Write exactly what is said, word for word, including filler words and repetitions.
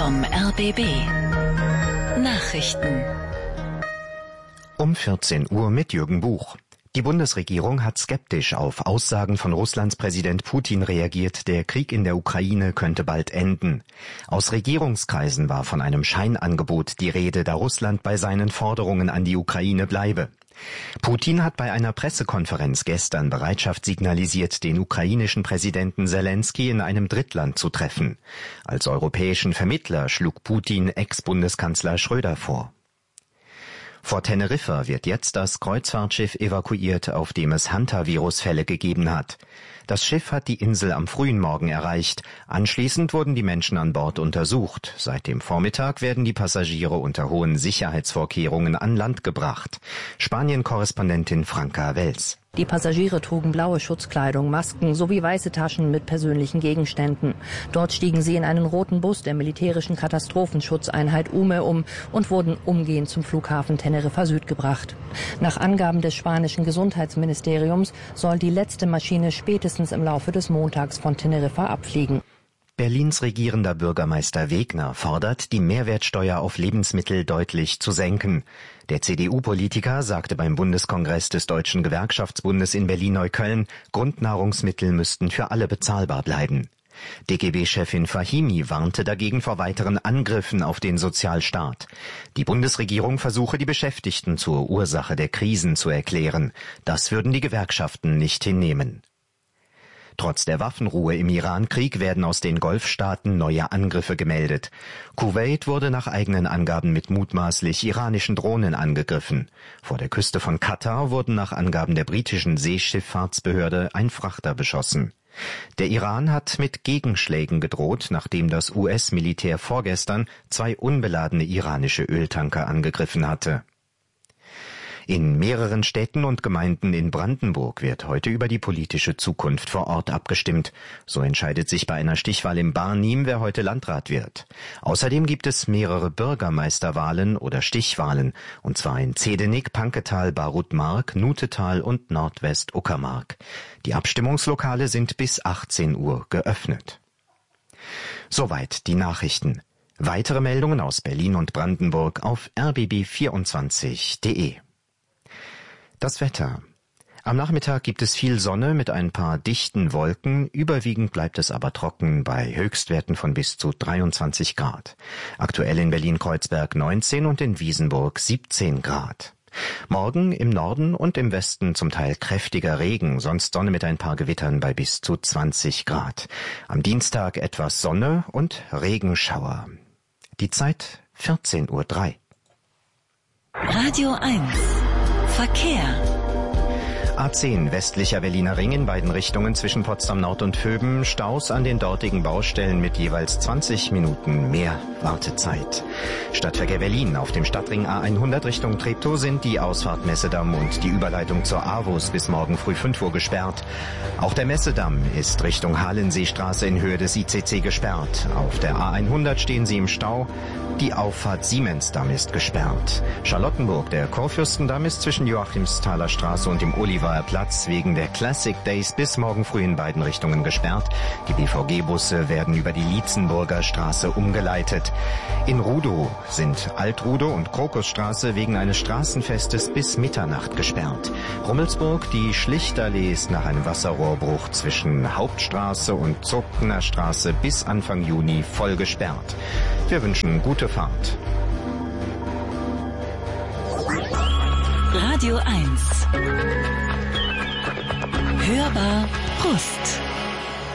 vom R B B. Nachrichten. Um vierzehn Uhr mit Jürgen Buch. Die Bundesregierung hat skeptisch auf Aussagen von Russlands Präsident Putin reagiert, der Krieg in der Ukraine könnte bald enden. Aus Regierungskreisen war von einem Scheinangebot die Rede, da Russland bei seinen Forderungen an die Ukraine bleibe. Putin hat bei einer Pressekonferenz gestern Bereitschaft signalisiert, den ukrainischen Präsidenten Selensky in einem Drittland zu treffen. Als europäischen Vermittler schlug Putin Ex-Bundeskanzler Schröder vor. Vor Teneriffa wird jetzt das Kreuzfahrtschiff evakuiert, auf dem es Hantavirus-Fälle gegeben hat. Das Schiff hat die Insel am frühen Morgen erreicht. Anschließend wurden die Menschen an Bord untersucht. Seit dem Vormittag werden die Passagiere unter hohen Sicherheitsvorkehrungen an Land gebracht. Spanien-Korrespondentin Franka Wels. Die Passagiere trugen blaue Schutzkleidung, Masken sowie weiße Taschen mit persönlichen Gegenständen. Dort stiegen sie in einen roten Bus der militärischen Katastrophenschutzeinheit U M E um und wurden umgehend zum Flughafen Teneriffa Süd gebracht. Nach Angaben des spanischen Gesundheitsministeriums soll die letzte Maschine spätestens im Laufe des Montags von Teneriffa abfliegen. Berlins regierender Bürgermeister Wegner fordert, die Mehrwertsteuer auf Lebensmittel deutlich zu senken. Der C D U-Politiker sagte beim Bundeskongress des Deutschen Gewerkschaftsbundes in Berlin-Neukölln, Grundnahrungsmittel müssten für alle bezahlbar bleiben. D G B-Chefin Fahimi warnte dagegen vor weiteren Angriffen auf den Sozialstaat. Die Bundesregierung versuche, die Beschäftigten zur Ursache der Krisen zu erklären. Das würden die Gewerkschaften nicht hinnehmen. Trotz der Waffenruhe im Iran-Krieg werden aus den Golfstaaten neue Angriffe gemeldet. Kuwait wurde nach eigenen Angaben mit mutmaßlich iranischen Drohnen angegriffen. Vor der Küste von Katar wurden nach Angaben der britischen Seeschifffahrtsbehörde ein Frachter beschossen. Der Iran hat mit Gegenschlägen gedroht, nachdem das U S-Militär vorgestern zwei unbeladene iranische Öltanker angegriffen hatte. In mehreren Städten und Gemeinden in Brandenburg wird heute über die politische Zukunft vor Ort abgestimmt. So entscheidet sich bei einer Stichwahl im Barnim, wer heute Landrat wird. Außerdem gibt es mehrere Bürgermeisterwahlen oder Stichwahlen, und zwar in Zedenik, Panketal, Barutmark, Nutetal und Nordwest-Uckermark. Die Abstimmungslokale sind bis achtzehn Uhr geöffnet. Soweit die Nachrichten. Weitere Meldungen aus Berlin und Brandenburg auf r b b vierundzwanzig punkt de. Das Wetter. Am Nachmittag gibt es viel Sonne mit ein paar dichten Wolken, überwiegend bleibt es aber trocken bei Höchstwerten von bis zu dreiundzwanzig Grad. Aktuell in Berlin-Kreuzberg neunzehn und in Wiesenburg siebzehn Grad. Morgen im Norden und im Westen zum Teil kräftiger Regen, sonst Sonne mit ein paar Gewittern bei bis zu zwanzig Grad. Am Dienstag etwas Sonne und Regenschauer. Die Zeit vierzehn Uhr drei. Radio eins. Verkehr. A zehn westlicher Berliner Ring in beiden Richtungen zwischen Potsdam Nord und Vöben. Staus an den dortigen Baustellen mit jeweils zwanzig Minuten mehr Wartezeit. Stadtverkehr Berlin. Auf dem Stadtring A hundert Richtung Treptow sind die Ausfahrt Messedamm und die Überleitung zur AWUS bis morgen früh fünf Uhr gesperrt. Auch der Messedamm ist Richtung Halenseestraße in Höhe des I C C gesperrt. Auf der A hundert stehen sie im Stau. Die Auffahrt Siemensdamm ist gesperrt. Charlottenburg, der Kurfürstendamm ist zwischen Joachimsthaler Straße und dem Olivaer Platz wegen der Classic Days bis morgen früh in beiden Richtungen gesperrt. Die B V G-Busse werden über die Lietzenburger Straße umgeleitet. In Rudow sind Alt-Rudow und Krokusstraße wegen eines Straßenfestes bis Mitternacht gesperrt. Rummelsburg, die Schlichtallee ist nach einem Wasserrohrbruch zwischen Hauptstraße und Zurkner Straße bis Anfang Juni voll gesperrt. Wir wünschen gute Fahrt. Radio eins. Hörbar Brust.